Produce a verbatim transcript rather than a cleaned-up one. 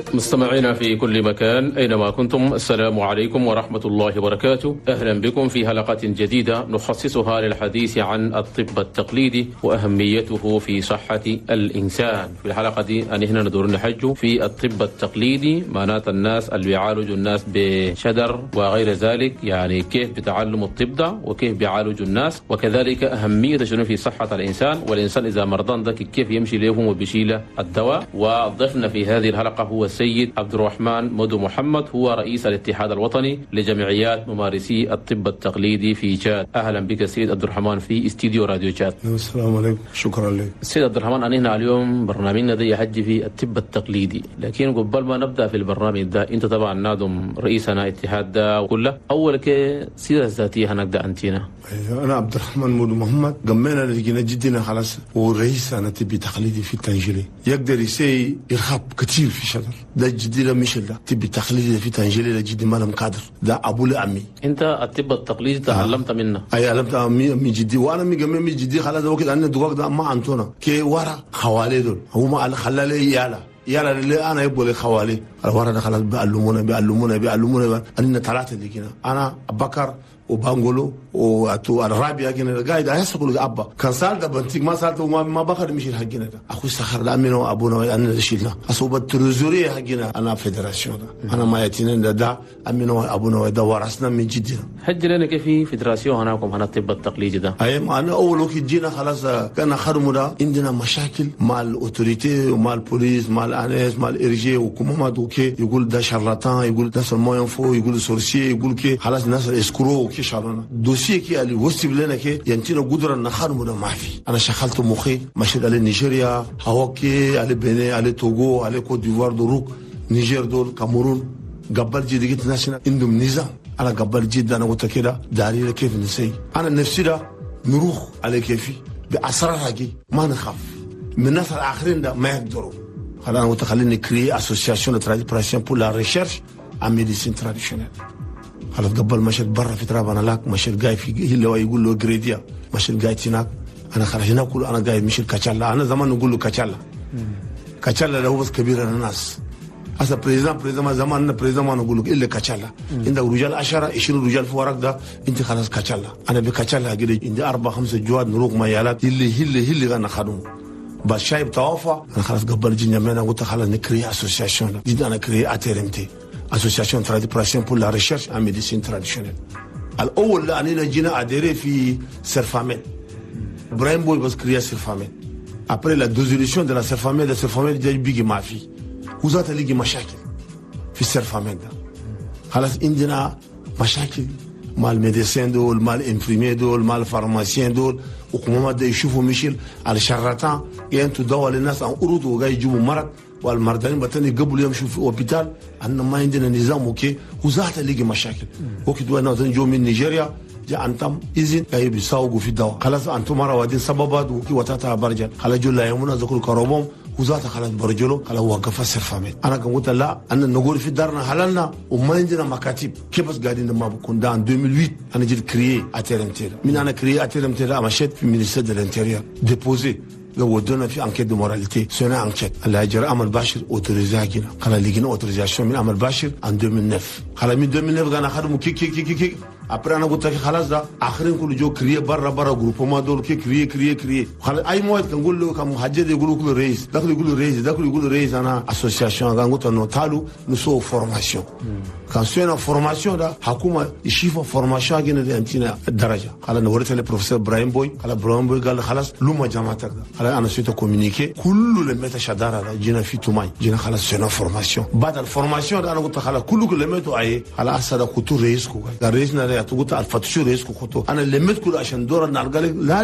مستمعينا في كل مكان أينما كنتم، السلام عليكم ورحمة الله وبركاته. أهلا بكم في حلقة جديدة نخصصها للحديث عن الطب التقليدي وأهميته في صحة الإنسان. في الحلقة دي أنهنا ندور نحج في الطب التقليدي، معنات الناس اللي بيعالجوا الناس بشدر وغير ذلك، يعني كيف بتعلموا الطب ده وكيف بيعالجوا الناس، وكذلك أهمية شنو في صحة الإنسان، والإنسان إذا مرضان ده كيف يمشي لهم وبيشيل الدواء. وضيفنا في هذه الحلقة هو السيد عبد الرحمن مدو محمد، هو رئيس الاتحاد الوطني لجمعيات ممارسي الطب التقليدي في تشاد. اهلا بك سيد عبد الرحمن في استديو راديو تشاد. السلام عليكم، شكرا لك سيد عبد الرحمن. أنهنا اليوم برنامجنا ده يحج في الطب التقليدي، لكن قبل ما نبدا في البرنامج ده انت طبعا نادم رئيسنا اتحاد ده كله، اول كده سيره ذاتيه هنبدا انتينا. انا عبد الرحمن مدو محمد، قمنا لقينا جدنا خلاص، ورئيس انا طبي تقليدي في التنجيلي، يقدر يسوي ارهاب كثير في شدر ده. جدي لا مش ده طبي تقليدي في تنجيلي، لجدي مالهم قادر ده ابو لامي. انت الطب التقليدي تعلمت آه. منه؟ اي علمت من جدي، وانا مي قمنا من جدي خلاص. وقت انا دوق ده ما انتونا كي ورا خوالي دول، هو ما خلى لي يالا يالا اللي انا يبغى لي خوالي الورا ده خلاص. بيعلمونا بيعلمونا بيعلمونا انا ثلاثه اللي كنا، انا بكر وبانجولو واتو الرابعه كنا قاعد احس اقول ابا كان سال ده بنتي ما سالت وما ما بخر مشي حقنا ده. اخوي سخر ده امين وابونا انا شيلنا اصوب التريزوري حقنا، انا فيدراسيون ده انا ما يتينن ده, ده امين وابونا ده ورثنا من جدنا. حج لنا كيف في فيدراسيون هناكم هنا الطب التقليدي ده؟ اي ما انا اول وقت جينا خلاص كان خرمو ده عندنا مشاكل مع الاوتوريتي ومع البوليس مع الانس مع الارجي وكمامات وكي، يقول ده شارلاتان، يقول ده سلمون ينفو، يقول سورسي، يقول كي خلاص الناس اسكرو كي شارلنا دوسي كي اللي وصل لنا كي ينتينا قدره نخرمو ده ما في. انا شغلت مخي مشيت على نيجيريا، هواكي، على بني، على توغو، على كوت ديفوار، دروك نيجر دول كاميرون، قبل جي لقيت ناس عندهم نظام. انا قبل جدا انا قلت كده داري كيف نسي انا نفسي ده نروح على كيفي باسرارها كي ما نخاف من الناس الاخرين ده ما يقدروا. خلاص انا قلت خليني كري اسوسياسيون تراديسيون بور لا ريشيرش ان ميديسين تراديشنال. خلاص قبل مشيت برا في تراب انا لاك مشيت جاي في اللي هو يقول له جريديا، مشيت جاي هناك انا خلاص هناك كله انا جاي مشيت كاتشالا. انا زمان نقول له كاتشالا كاتشالا ده هو بس كبير الناس. هسه بريزيدان بريزيدان زمان بريزيدان ما نقول لك الا كاتشالا، عندك رجال عشرة عشرين رجال في ورق ده انت خلاص كاتشالا. انا بكاتشالا كده عندي اربع خمسه جواد نروح ميالات اللي اللي اللي انا خدهم بس شايب توافى. انا خلاص قبل جينا انا قلت خلاص نكري اسوسياسيون جدا، انا كري اترمتي اسوسياسيون تراديسيون بور لا ريشيرش ان ميديسين تراديشنال. الاول اننا جينا اديري في سيرفاميد، ابراهيم بوي بس كريا سيرفاميد. ابري لا ديزوليسيون دو لا سيرفاميد، لا سيرفاميد جاي بيجي ما في وزات اللي مشاكل في السيرفاميد ده. خلاص عندنا مشاكل مع الميديسين دول، مع الانفريمي دول، مع الفارماسيين دول، وكمان ده يشوفوا ميشيل على شرطان ينتو دواء للناس عن قرود وجاي يجيبوا مرض، والمرضين بتاني قبل يمشوا في الهوبيتال. عندنا ما عندنا نظام اوكي وزات اللي مشاكل. وقت وانا جو من نيجيريا جاء انتم اذن جاي بيساوقوا في الدواء. خلاص انتم مره وادين سببات وكي وتاتا برجل خلاص جل يومنا ذكر كروموم وزات خلاص برجلو خلاص وقف السرفامين. انا كنت قلت لا انا نقول في دارنا حلالنا وما عندنا مكاتب كيف بس قاعدين ما بكون ده ألفين وثمانية انا جيت كريي اتيرمتير من انا كريي اتيرمتير مشيت في مينيستير دو الانتيريور ديبوزي ودونا في انكيت دو موراليتي سنه انكيت اللي اجرى امل باشر اوتوريزا كده خلاص لقينا اوتوريزاسيون من امل باشر ان ألفين وتسعة خلاص من ألفين وتسعة انا خدموا كي كي كي كي ابري انا قلت لك خلاص ده اخرين كله جو كريه برا برا جروبوما دول كي كريه كريه كريه خلاص اي مواد كان نقول له كم محجد يقولوا كل رئيس داخل يقولوا رئيس داخل يقولوا رئيس انا اسوسياسيون كان قلت انه تعالوا نسوي فورماسيون. كان سوينا فورماسيون ده حكومه يشوفوا فورماسيون كده انتنا الدرجه. خلاص نورت البروفيسور ابراهيم بوي خلاص ابراهيم بوي قال خلاص لما جامعتك ده خلاص انا سويت كومينيكي كل لما شداره جينا في توماي جينا خلاص سوينا فورماسيون. بعد الفورماسيون ده انا قلت خلاص كل لما تو اي خلاص اسد كنت رئيسكم الرئيس ده قلت الفتشو رئيسكم خطو انا لميت كل عشان دور نلقى لا